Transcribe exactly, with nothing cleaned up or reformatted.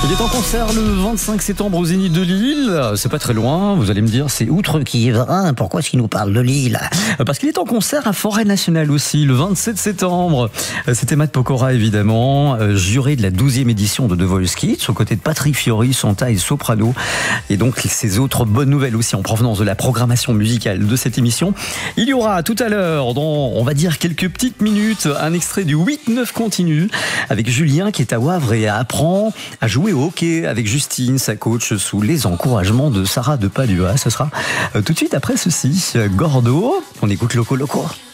Il est en concert le vingt-cinq septembre au Zénith de Lille. C'est pas très loin, vous allez me dire, c'est outre qui est vrai. Pourquoi est-ce qu'il nous parle de Lille? Parce qu'il est en concert à Forêt Nationale aussi, le vingt-sept septembre. C'était Matt Pokora, évidemment, juré de la douzième édition de The Voice Kids, aux côtés de Patrick Fiori, Santa et Soprano. Et donc, ces autres bonnes nouvelles aussi en provenance de la programmation musicale de cette émission. Il y aura tout à l'heure, dans, on va dire, quelques petites minutes, un extrait du huit neuf continu avec Julien qui est à Wavre et apprend à jouer au hockey avec Justine, sa coach, sous les encouragements de Sarah de Padua. Ce sera tout de suite après ceci. Gordo, on écoute Loco Loco.